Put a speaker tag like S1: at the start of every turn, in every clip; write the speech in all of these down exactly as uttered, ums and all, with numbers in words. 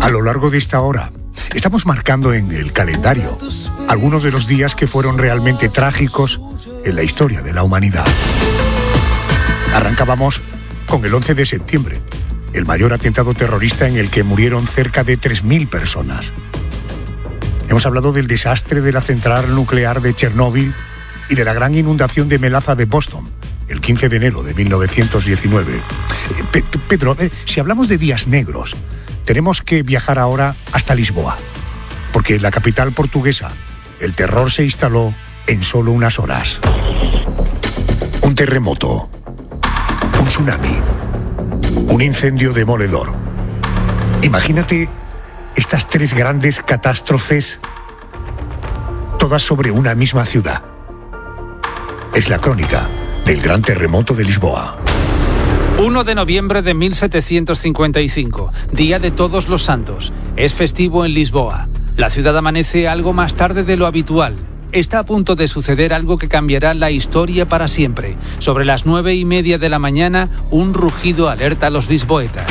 S1: A lo largo de esta hora, estamos marcando en el calendario algunos de los días que fueron realmente trágicos en la historia de la humanidad. Arrancábamos con el once de septiembre, el mayor atentado terrorista en el que murieron cerca de tres mil personas. Hemos hablado del desastre de la central nuclear de Chernóbil y de la gran inundación de melaza de Boston, el quince de enero de mil novecientos diecinueve. Pe- Pedro, eh, si hablamos de días negros, tenemos que viajar ahora hasta Lisboa, porque en la capital portuguesa el terror se instaló en solo unas horas. Un terremoto, un tsunami, un incendio demoledor. Imagínate estas tres grandes catástrofes, todas sobre una misma ciudad. Es la crónica del gran terremoto de Lisboa.
S2: uno de noviembre de mil setecientos cincuenta y cinco, Día de Todos los Santos. Es festivo en Lisboa. La ciudad amanece algo más tarde de lo habitual. Está a punto de suceder algo que cambiará la historia para siempre. Sobre las nueve y media de la mañana, un rugido alerta a los lisboetas.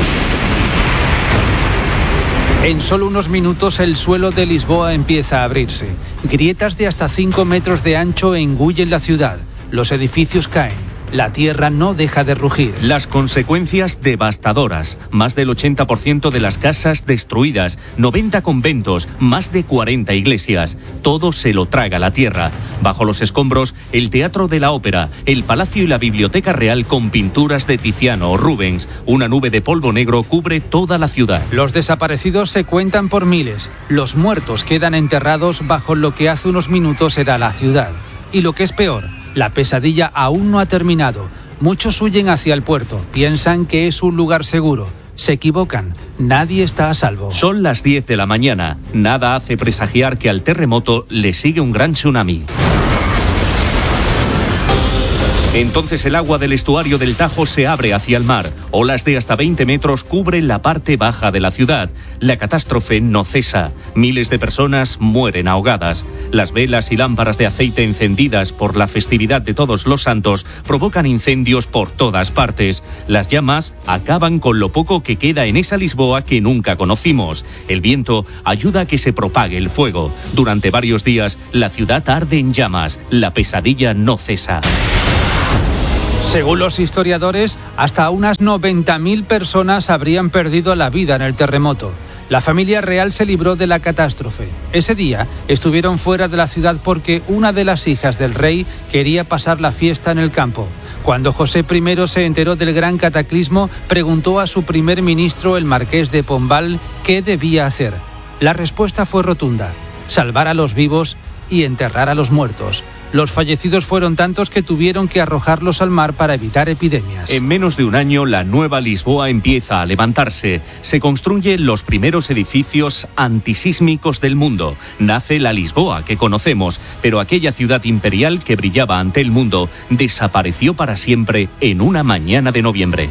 S2: En solo unos minutos el suelo de Lisboa empieza a abrirse. Grietas de hasta cinco metros de ancho engullen la ciudad. Los edificios caen. La tierra no deja de rugir.
S3: Las consecuencias devastadoras. Más del ochenta por ciento de las casas destruidas, noventa conventos, más de cuarenta iglesias. Todo se lo traga la tierra. Bajo los escombros, el Teatro de la Ópera, el Palacio y la Biblioteca Real con pinturas de Tiziano o Rubens. Una nube de polvo negro cubre toda la ciudad.
S2: Los desaparecidos se cuentan por miles. Los muertos quedan enterrados bajo lo que hace unos minutos era la ciudad. Y lo que es peor, la pesadilla aún no ha terminado. Muchos huyen hacia el puerto, piensan que es un lugar seguro. Se equivocan, nadie está a salvo.
S3: Son las diez de la mañana. Nada hace presagiar que al terremoto le sigue un gran tsunami. Entonces el agua del estuario del Tajo se abre hacia el mar. Olas de hasta veinte metros cubren la parte baja de la ciudad. La catástrofe no cesa. Miles de personas mueren ahogadas. Las velas y lámparas de aceite encendidas por la festividad de Todos los Santos provocan incendios por todas partes. Las llamas acaban con lo poco que queda en esa Lisboa que nunca conocimos. El viento ayuda a que se propague el fuego. Durante varios días, la ciudad arde en llamas. La pesadilla no cesa.
S2: Según los historiadores, hasta unas noventa mil personas habrían perdido la vida en el terremoto. La familia real se libró de la catástrofe. Ese día estuvieron fuera de la ciudad porque una de las hijas del rey quería pasar la fiesta en el campo. Cuando José primero se enteró del gran cataclismo, preguntó a su primer ministro, el marqués de Pombal, qué debía hacer. La respuesta fue rotunda: salvar a los vivos y enterrar a los muertos. Los fallecidos fueron tantos que tuvieron que arrojarlos al mar para evitar epidemias.
S3: En menos de un año, la nueva Lisboa empieza a levantarse. Se construyen los primeros edificios antisísmicos del mundo. Nace la Lisboa que conocemos, pero aquella ciudad imperial que brillaba ante el mundo desapareció para siempre en una mañana de noviembre.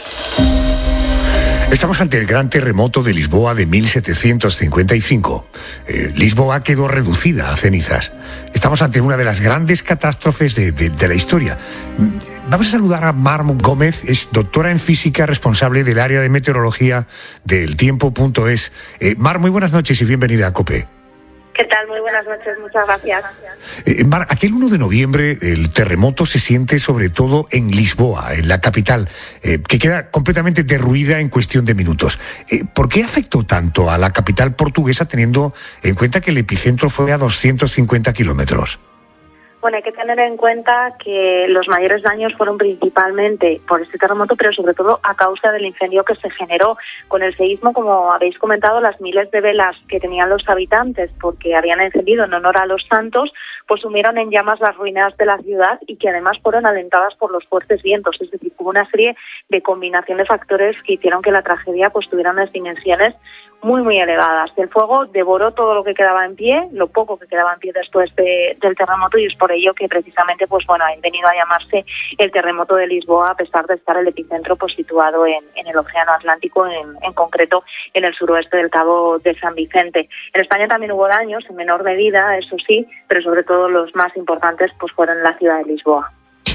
S1: Estamos ante el gran terremoto de Lisboa de mil setecientos cincuenta y cinco. Eh, Lisboa quedó reducida a cenizas. Estamos ante una de las grandes catástrofes de, de, de la historia. Vamos a saludar a Mar Gómez, es doctora en física, responsable del área de meteorología del tiempo punto es. Eh, Mar, muy buenas noches y bienvenida a COPE.
S4: ¿Qué tal? Muy buenas noches, muchas gracias.
S1: Eh, Mar, aquel uno de noviembre el terremoto se siente sobre todo en Lisboa, en la capital, eh, que queda completamente derruida en cuestión de minutos. Eh, ¿Por qué afectó tanto a la capital portuguesa teniendo en cuenta que el epicentro fue a doscientos cincuenta kilómetros?
S4: Bueno, hay que tener en cuenta que los mayores daños fueron principalmente por este terremoto, pero sobre todo a causa del incendio que se generó con el seísmo. Como habéis comentado, las miles de velas que tenían los habitantes porque habían encendido en honor a los santos, pues sumieron en llamas las ruinas de la ciudad y que además fueron alentadas por los fuertes vientos. Es decir, hubo una serie de combinación de factores que hicieron que la tragedia pues tuviera unas dimensiones muy, muy elevadas. El fuego devoró todo lo que quedaba en pie, lo poco que quedaba en pie después de, del terremoto, y es por ello que precisamente pues bueno ha venido a llamarse el terremoto de Lisboa, a pesar de estar el epicentro pues situado en, en el Océano Atlántico, en, en concreto en el suroeste del Cabo de San Vicente. En España también hubo daños, en menor medida, eso sí, pero sobre todo los más importantes pues fueron en la ciudad de Lisboa.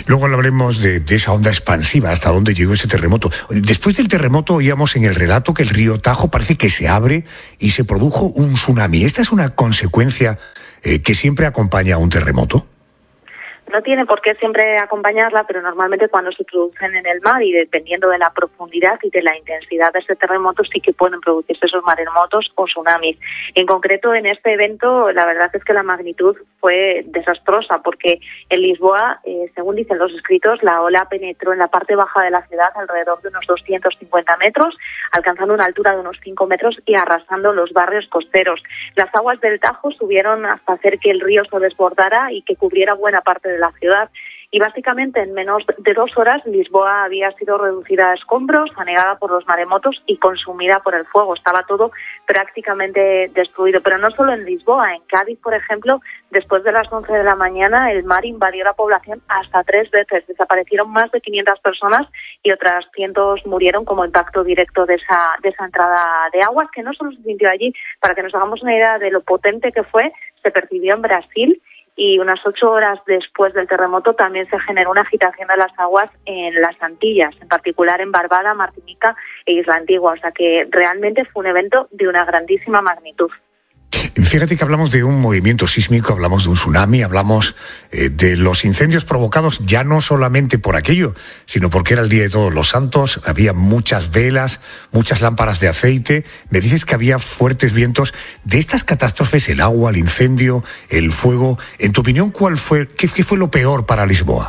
S1: Luego hablaremos de, de esa onda expansiva, hasta dónde llegó ese terremoto. Después del terremoto oíamos en el relato que el río Tajo parece que se abre y se produjo un tsunami. ¿Esta es una consecuencia eh, que siempre acompaña a un terremoto?
S4: No tiene por qué siempre acompañarla, pero normalmente cuando se producen en el mar y dependiendo de la profundidad y de la intensidad de ese terremoto sí que pueden producirse esos maremotos o tsunamis. En concreto, en este evento, la verdad es que la magnitud fue desastrosa porque en Lisboa, eh, según dicen los escritos, la ola penetró en la parte baja de la ciudad alrededor de unos doscientos cincuenta metros, alcanzando una altura de unos cinco metros y arrasando los barrios costeros. Las aguas del Tajo subieron hasta hacer que el río se desbordara y que cubriera buena parte de la ciudad. Y básicamente en menos de dos horas Lisboa había sido reducida a escombros, anegada por los maremotos y consumida por el fuego. Estaba todo prácticamente destruido. Pero no solo en Lisboa, en Cádiz, por ejemplo, después de las once de la mañana el mar invadió la población hasta tres veces. Desaparecieron más de quinientas personas y otras cientos murieron como impacto directo de esa, de esa entrada de aguas, que no solo se sintió allí. Para que nos hagamos una idea de lo potente que fue, se percibió en Brasil. Y unas ocho horas después del terremoto también se generó una agitación de las aguas en las Antillas, en particular en Barbada, Martinica e Isla Antigua. O sea que realmente fue un evento de una grandísima magnitud.
S1: Fíjate que hablamos de un movimiento sísmico, hablamos de un tsunami, hablamos eh, de los incendios provocados ya no solamente por aquello, sino porque era el Día de Todos los Santos, había muchas velas, muchas lámparas de aceite. Me dices que había fuertes vientos. De estas catástrofes, el agua, el incendio, el fuego, en tu opinión, ¿cuál fue, qué, qué fue lo peor para Lisboa?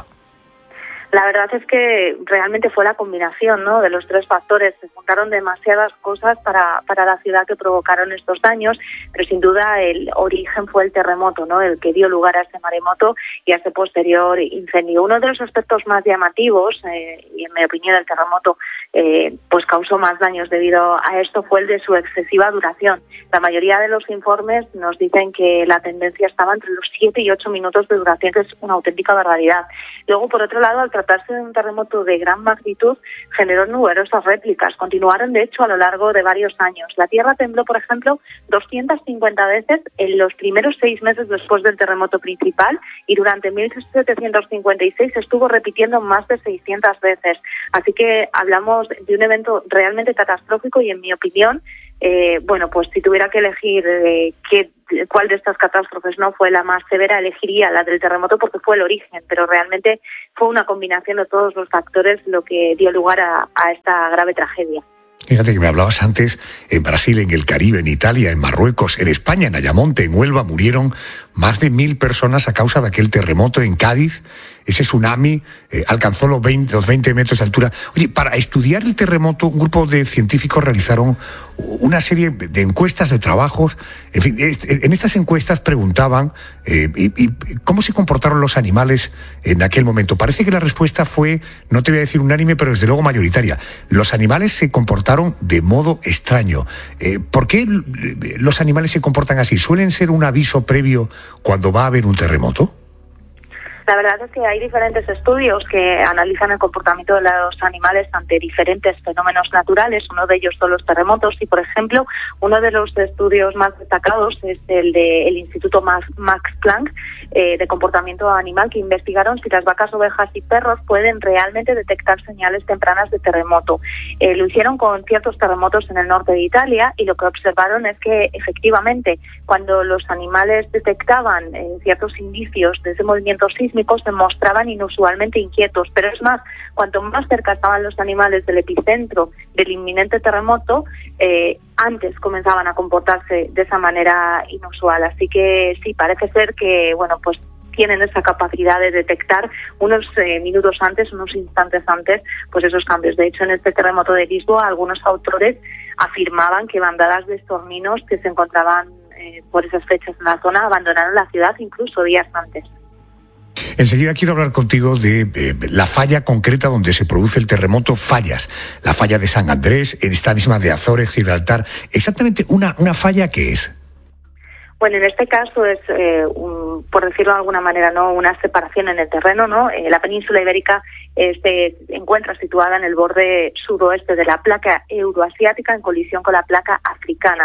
S4: La verdad es que realmente fue la combinación, ¿no?, de los tres factores. Se juntaron demasiadas cosas para, para la ciudad que provocaron estos daños, pero sin duda el origen fue el terremoto, ¿no?, el que dio lugar a este maremoto y a ese posterior incendio. Uno de los aspectos más llamativos, eh, y en mi opinión el terremoto eh, pues causó más daños debido a esto, fue el de su excesiva duración. La mayoría de los informes nos dicen que la tendencia estaba entre los siete y ocho minutos de duración, que es una auténtica barbaridad. Luego, por otro lado, al tratarse de un terremoto de gran magnitud, generó numerosas réplicas. Continuaron, de hecho, a lo largo de varios años. La Tierra tembló, por ejemplo, doscientas cincuenta veces en los primeros seis meses después del terremoto principal y durante mil setecientos cincuenta y seis estuvo repitiendo más de seiscientas veces. Así que hablamos de un evento realmente catastrófico y, en mi opinión, Eh, bueno, pues si tuviera que elegir eh, qué, cuál de estas catástrofes no fue la más severa, elegiría la del terremoto porque fue el origen, pero realmente fue una combinación de todos los factores lo que dio lugar a, a esta grave tragedia.
S1: Fíjate que me hablabas antes, en Brasil, en el Caribe, en Italia, en Marruecos, en España, en Ayamonte, en Huelva, murieron más de mil personas a causa de aquel terremoto. En Cádiz, ese tsunami eh, alcanzó los veinte, los veinte metros de altura. Oye, para estudiar el terremoto, un grupo de científicos realizaron una serie de encuestas, de trabajos. En fin, en estas encuestas preguntaban eh, y, y cómo se comportaron los animales en aquel momento. Parece que la respuesta fue, no te voy a decir unánime, pero desde luego mayoritaria. Los animales se comportaron de modo extraño. Eh, ¿Por qué los animales se comportan así? ¿Suelen ser un aviso previo cuando va a haber un terremoto?
S4: La verdad es que hay diferentes estudios que analizan el comportamiento de los animales ante diferentes fenómenos naturales. Uno de ellos son los terremotos y, por ejemplo, uno de los estudios más destacados es el del Instituto Max Planck eh, de comportamiento animal, que investigaron si las vacas, ovejas y perros pueden realmente detectar señales tempranas de terremoto. Eh, lo hicieron con ciertos terremotos en el norte de Italia y lo que observaron es que, efectivamente, cuando los animales detectaban eh, ciertos indicios de ese movimiento sísmico, se mostraban inusualmente inquietos, pero es más, cuanto más cerca estaban los animales del epicentro del inminente terremoto, eh, antes comenzaban a comportarse de esa manera inusual. Así que sí, parece ser que, bueno, pues tienen esa capacidad de detectar unos eh, minutos antes, unos instantes antes, pues esos cambios. De hecho, en este terremoto de Lisboa, algunos autores afirmaban que bandadas de estorninos que se encontraban eh, por esas fechas en la zona abandonaron la ciudad incluso días antes.
S1: Enseguida quiero hablar contigo de eh, la falla concreta donde se produce el terremoto, fallas. La falla de San Andrés, en esta misma de Azores, Gibraltar. Exactamente, una, una falla, ¿qué es?
S4: Bueno, en este caso es, eh, un, por decirlo de alguna manera, no una separación en el terreno, ¿no? Eh, la península ibérica eh, se encuentra situada en el borde sudoeste de la placa euroasiática en colisión con la placa africana.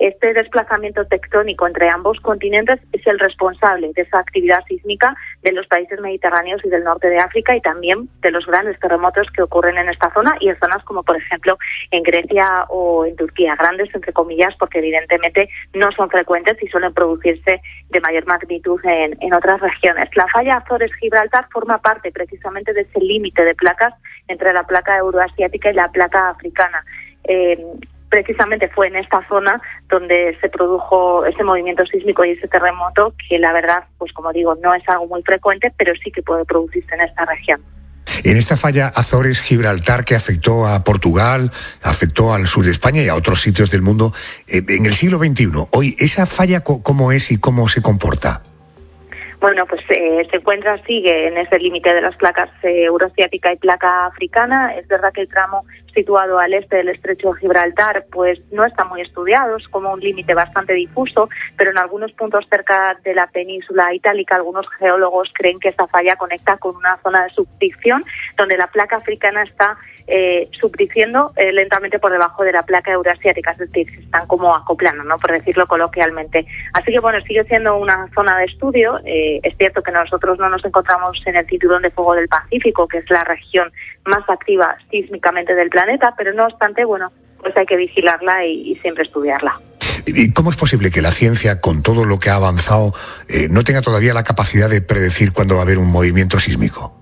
S4: Este desplazamiento tectónico entre ambos continentes es el responsable de esa actividad sísmica de los países mediterráneos y del norte de África, y también de los grandes terremotos que ocurren en esta zona y en zonas como por ejemplo en Grecia o en Turquía. Grandes entre comillas, porque evidentemente no son frecuentes y suelen producirse de mayor magnitud en, en otras regiones. La falla Azores-Gibraltar forma parte precisamente de ese límite de placas entre la placa euroasiática y la placa africana. Eh, precisamente fue en esta zona donde se produjo ese movimiento sísmico y ese terremoto, que la verdad, pues como digo, no es algo muy frecuente, pero sí que puede producirse en esta región.
S1: En esta falla Azores-Gibraltar, que afectó a Portugal, afectó al sur de España y a otros sitios del mundo, eh, en el siglo veintiuno, hoy, ¿esa falla cómo es y cómo se comporta?
S4: Bueno, pues eh, se encuentra, sigue en ese límite de las placas eh, euroasiática y placa africana. Es verdad que el tramo situado al este del estrecho de Gibraltar pues no está muy estudiado, es como un límite bastante difuso, pero en algunos puntos cerca de la península itálica algunos geólogos creen que esta falla conecta con una zona de subducción donde la placa africana está eh, subduciendo eh, lentamente por debajo de la placa euroasiática, es decir, se están como acoplando, ¿no?, por decirlo coloquialmente. Así que bueno, sigue siendo una zona de estudio. Eh, es cierto que nosotros no nos encontramos en el cinturón de fuego del Pacífico, que es la región más activa sísmicamente del planeta, pero no obstante, bueno, pues hay que vigilarla y, y siempre estudiarla.
S1: ¿Y cómo es posible que la ciencia, con todo lo que ha avanzado, eh, no tenga todavía la capacidad de predecir cuándo va a haber un movimiento sísmico?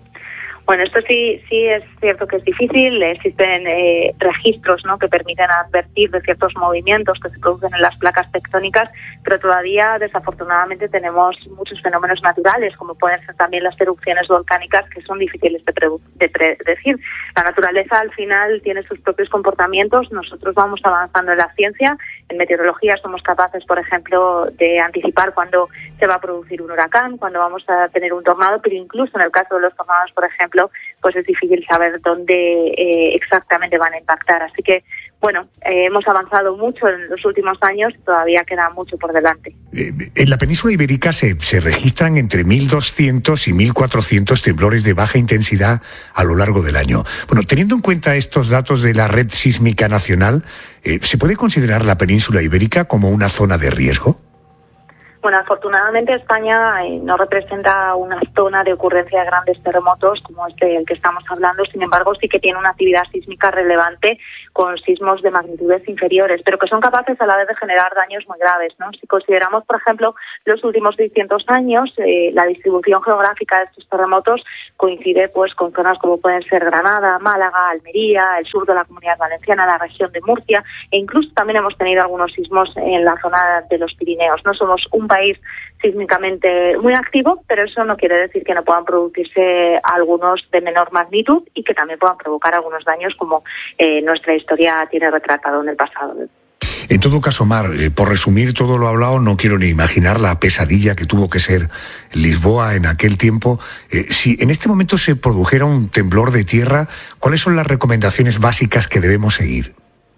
S4: Bueno, esto sí sí es cierto que es difícil. Existen eh, registros, ¿no?, que permiten advertir de ciertos movimientos que se producen en las placas tectónicas, pero todavía, desafortunadamente, tenemos muchos fenómenos naturales, como pueden ser también las erupciones volcánicas, que son difíciles de, pre- de predecir. La naturaleza, al final, tiene sus propios comportamientos. Nosotros vamos avanzando en la ciencia. En meteorología somos capaces, por ejemplo, de anticipar cuándo se va a producir un huracán, cuándo vamos a tener un tornado, pero incluso en el caso de los tornados, por ejemplo, pues es difícil saber dónde eh, exactamente van a impactar. Así que, bueno, eh, hemos avanzado mucho en los últimos años y todavía queda mucho por delante.
S1: Eh, en la península ibérica se, se registran entre mil doscientos y mil cuatrocientos temblores de baja intensidad a lo largo del año. Bueno, teniendo en cuenta estos datos de la Red Sísmica Nacional, eh, ¿se puede considerar la península ibérica como una zona de riesgo?
S4: Bueno, afortunadamente España eh, no representa una zona de ocurrencia de grandes terremotos como este del que estamos hablando. Sin embargo, sí que tiene una actividad sísmica relevante con sismos de magnitudes inferiores, pero que son capaces a la vez de generar daños muy graves, ¿no? Si consideramos, por ejemplo, los últimos seiscientos años, eh, la distribución geográfica de estos terremotos coincide pues con zonas como pueden ser Granada, Málaga, Almería, el sur de la Comunidad Valenciana, la región de Murcia, e incluso también hemos tenido algunos sismos en la zona de los Pirineos. No somos un país sísmicamente muy activo, pero eso no quiere decir que no puedan producirse algunos de menor magnitud y que también puedan provocar algunos daños como eh, nuestra historia tiene retratado en el pasado.
S1: En todo caso, Mar, eh, por resumir todo lo hablado, no quiero ni imaginar la pesadilla que tuvo que ser Lisboa en aquel tiempo. Eh, si en este momento se produjera un temblor de tierra, ¿cuáles son las recomendaciones básicas que debemos seguir?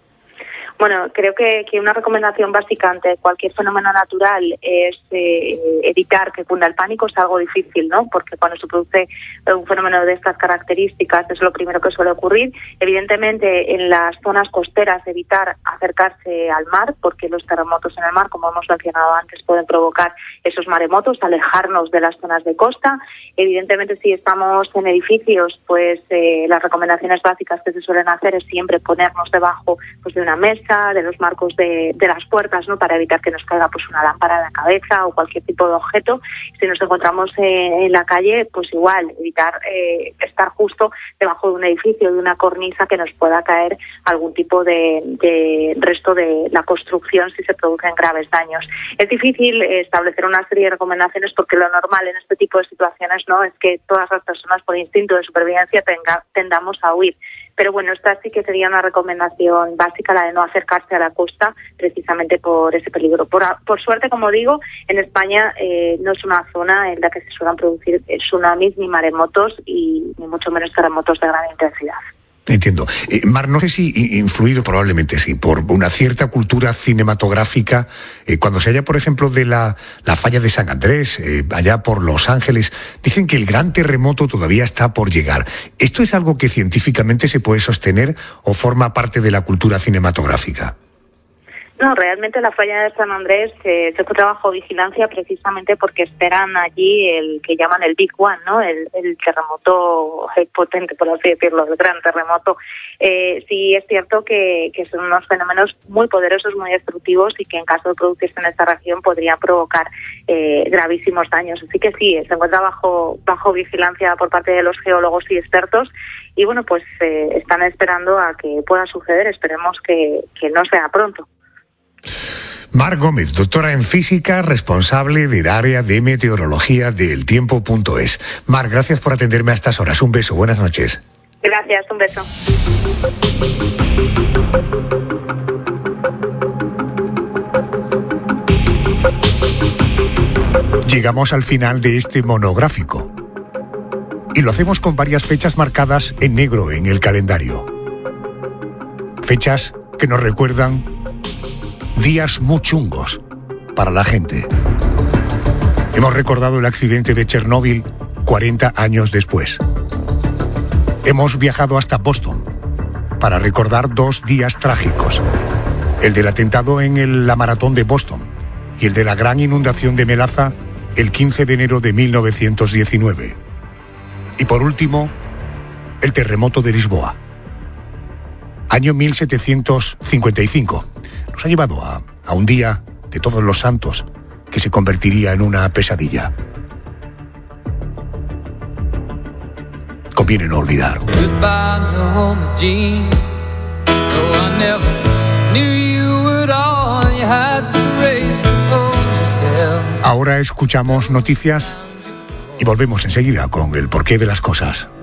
S4: Bueno, creo que, que una recomendación básica ante cualquier fenómeno natural es eh, evitar que cunda el pánico. Es algo difícil, ¿no?, porque cuando se produce un fenómeno de estas características es lo primero que suele ocurrir. Evidentemente, en las zonas costeras evitar acercarse al mar, porque los terremotos en el mar, como hemos mencionado antes, pueden provocar esos maremotos, alejarnos de las zonas de costa. Evidentemente, si estamos en edificios, pues eh, las recomendaciones básicas que se suelen hacer es siempre ponernos debajo pues de una mesa, de los marcos de, de las puertas, ¿no?, para evitar que nos caiga pues una lámpara en la cabeza o cualquier tipo de objeto. Si nos encontramos en, en la calle, pues igual, evitar eh, estar justo debajo de un edificio, de una cornisa que nos pueda caer algún tipo de, de resto de la construcción si se producen graves daños. Es difícil establecer una serie de recomendaciones porque lo normal en este tipo de situaciones, ¿no?, es que todas las personas por instinto de supervivencia tenga, tendamos a huir. Pero bueno, esta sí que sería una recomendación básica, la de no acercarse a la costa, precisamente por ese peligro. Por, por suerte, como digo, en España eh, no es una zona en la que se suelen producir tsunamis ni maremotos y ni mucho menos terremotos de gran intensidad.
S1: Entiendo. Eh, Mar, no sé si influido, probablemente sí, por una cierta cultura cinematográfica, eh, cuando se halla, por ejemplo, de la, la falla de San Andrés, eh, allá por Los Ángeles, dicen que el gran terremoto todavía está por llegar. ¿Esto es algo que científicamente se puede sostener o forma parte de la cultura cinematográfica?
S4: No, realmente la falla de San Andrés eh, se fue bajo vigilancia precisamente porque esperan allí el que llaman el Big One, ¿no? El, el terremoto potente, por así decirlo, el gran terremoto. Eh, sí es cierto que, que son unos fenómenos muy poderosos, muy destructivos y que en caso de producirse en esta región podrían provocar eh, gravísimos daños. Así que sí, se encuentra bajo bajo vigilancia por parte de los geólogos y expertos y bueno, pues eh, están esperando a que pueda suceder. Esperemos que, que no sea pronto.
S1: Mar Gómez, doctora en física, responsable del área de meteorología de el tiempo punto es. Mar, gracias por atenderme a estas horas. Un beso, buenas noches.
S4: Gracias, un beso.
S1: Llegamos al final de este monográfico. Y lo hacemos con varias fechas marcadas en negro en el calendario. Fechas que nos recuerdan días muy chungos para la gente. Hemos recordado el accidente de Chernóbil cuarenta años después. Hemos viajado hasta Boston para recordar dos días trágicos. El del atentado en el, la maratón de Boston y el de la gran inundación de Melaza el quince de enero de mil novecientos diecinueve. Y por último, el terremoto de Lisboa. Año mil setecientos cincuenta y cinco. Nos ha llevado a, a un día de Todos los Santos que se convertiría en una pesadilla. Conviene no olvidar. Ahora escuchamos noticias y volvemos enseguida con el porqué de las cosas.